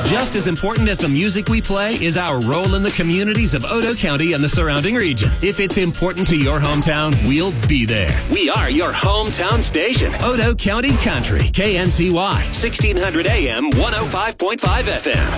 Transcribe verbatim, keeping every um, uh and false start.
Just as important as the music we play is our role in the communities of Odo County and the surrounding region. If it's important to your hometown, we'll be there. We are your hometown station. Odo County Country. K N C Y, sixteen hundred A M, one oh five point five F M.